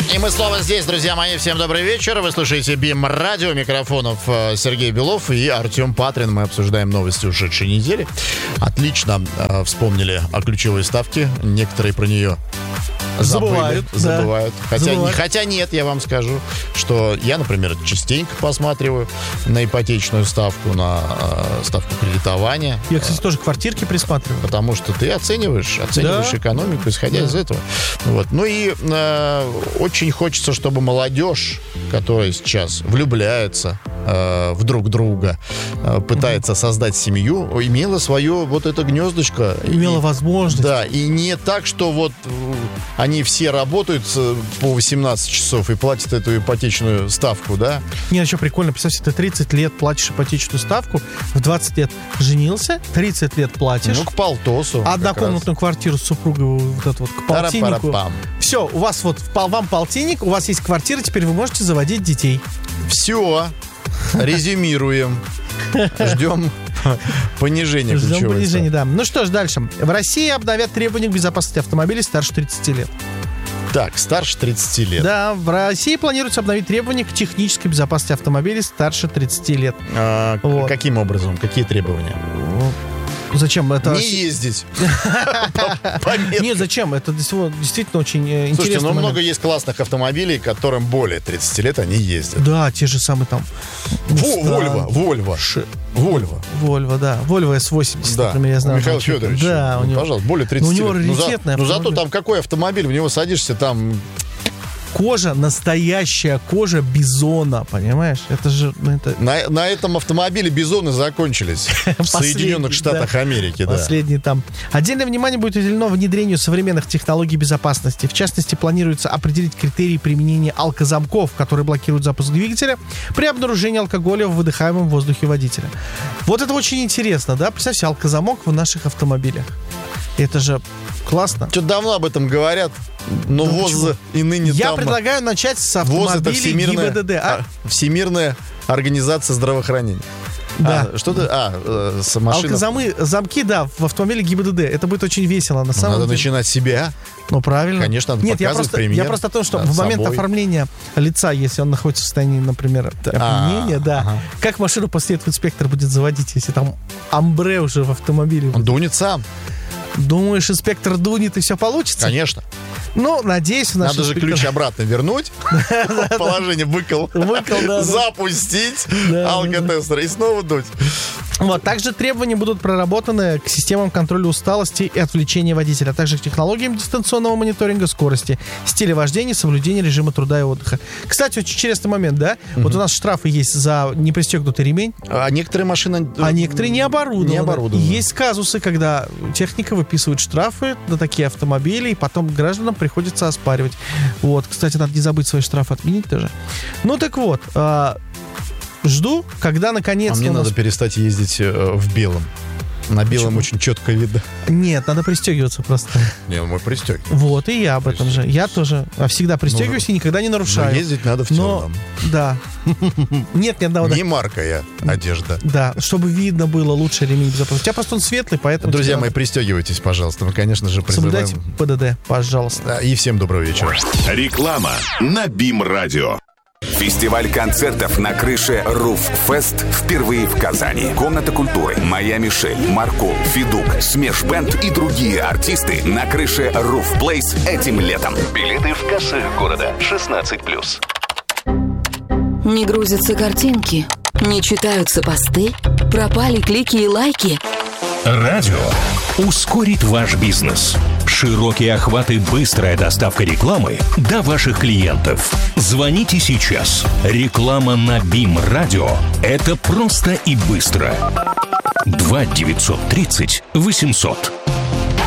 И мы снова здесь, друзья мои. Всем добрый вечер. Вы слушаете БИМ Радио. Микрофонов Сергей Белов и Артем Патрин. Мы обсуждаем новости ушедшей недели. Отлично вспомнили о ключевой ставке. Некоторые про нее забывают. Хотя нет, я вам скажу, что я, например, частенько посматриваю на ипотечную ставку, на ставку кредитования. Я, кстати, тоже квартирки присматриваю. Потому что ты оцениваешь экономику, исходя из этого. Вот. Ну и очень хочется, чтобы молодежь, которая сейчас влюбляется в друг друга, пытается создать семью, имела свое вот это гнездышко. Имела возможность. Да, и не так, что вот они все работают по 18 часов и платят эту ипотечную ставку, да? Не, еще прикольно. Представь, ты 30 лет платишь ипотечную ставку, в 20 лет женился, 30 лет платишь. Ну, к полтосу. Однокомнатную квартиру с супругой, вот это вот, к полтиннику. Все, у вас вот, вам полтинник, у вас есть квартира, теперь вы можете заводить детей. Все. Резюмируем. Ждем понижения ключевой ставки. Да. Ну что ж, дальше. В России обновят требования к безопасности автомобилей старше 30 лет. Так, старше 30 лет. Да, в России планируется обновить требования к технической безопасности автомобилей старше 30 лет. Каким образом? Какие требования? Зачем это? Не ездить. Нет, зачем? Это действительно очень интересно. Слушайте, ну много есть классных автомобилей, которым более 30 лет они ездят. Да, те же самые там. Вольво, да. Вольво S80, например, я знаю. Михаил Федорович, да, у него, пожалуйста, более 30 лет. У него раритетный автомобиль. Ну зато там какой автомобиль, в него садишься, там... Кожа, настоящая кожа бизона, понимаешь? Это же... На этом автомобиле бизоны закончились в Соединенных Штатах Америки. Последний там. Отдельное внимание будет уделено внедрению современных технологий безопасности. В частности, планируется определить критерии применения алкозамков, которые блокируют запуск двигателя при обнаружении алкоголя в выдыхаемом воздухе водителя. Вот это очень интересно, да? Представьте, алкозамок в наших автомобилях. Это же классно. Что-то давно об этом говорят. Но ВОЗ и ныне Я предлагаю начать с автомобилей ГИБДД. Всемирная организация здравоохранения. Да. С машиной. Замки, да, в автомобиле ГИБДД. Это будет очень весело, на самом деле. Надо начинать с себя. Ну, правильно. Конечно, надо показывать пример. Я просто о том, что в момент оформления лица, если он находится в состоянии, например, опьянения, как машину после этого инспектор будет заводить, если там амбре уже в автомобиле? Он дунет сам. Думаешь, инспектор дунет и все получится? Конечно. Ну, надеюсь, надо же ключ обратно вернуть, положение выкол, запустить алкотестер и снова дуть. Вот, также требования будут проработаны к системам контроля усталости и отвлечения водителя, а также к технологиям дистанционного мониторинга скорости, стиля вождения, соблюдения режима труда и отдыха. Кстати, очень интересный момент, да? Вот у нас штрафы есть за непристегнутый ремень. А некоторые машины... А некоторые не оборудованы. Есть казусы, когда техника выписывает штрафы на такие автомобили, и потом гражданам приходится оспаривать. Вот, кстати, надо не забыть свои штрафы отменить тоже. Ну, так вот... Жду, когда наконец-то... А мне надо перестать ездить в белом. На белом очень четко видно. Нет, надо пристегиваться просто. Не, мы пристегиваем. Вот, и я об этом же. Я тоже всегда пристегиваюсь и никогда не нарушаю. Но ездить надо в темном. Да. Нет ни одного... Не маркая одежда. Да, чтобы видно было лучше ремень безопасности. У тебя просто он светлый, поэтому... Друзья мои, пристегивайтесь, пожалуйста. Мы, конечно же, призываем... Соблюдайте ПДД, пожалуйста. И всем доброго вечера. Реклама на БИМ Радио. Фестиваль концертов на крыше Roof Fest впервые в Казани. Комната культуры, Моя Мишель, Марко, Федук, Смеш Бэнд и другие артисты на крыше Roof Place этим летом. Билеты в кассах города 16+. Не грузятся картинки, не читаются посты, пропали клики и лайки. Радио ускорит ваш бизнес. Широкие охваты и быстрая доставка рекламы до ваших клиентов. Звоните сейчас. Реклама на БИМ Радио – это просто и быстро. 2 930 800.